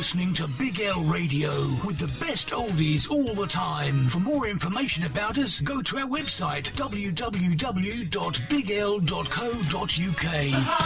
listening to Big L Radio with the best oldies all the time. For more information about us, go to our website www.bigl.co.uk.